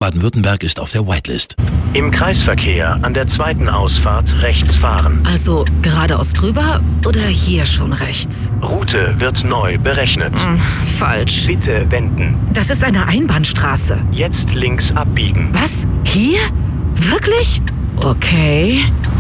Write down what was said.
Baden-Württemberg ist auf der Whitelist. Im Kreisverkehr an der zweiten Ausfahrt rechts fahren. Also geradeaus drüber oder hier schon rechts? Route wird neu berechnet. Falsch. Bitte wenden. Das ist eine Einbahnstraße. Jetzt links abbiegen. Was? Hier? Wirklich? Okay.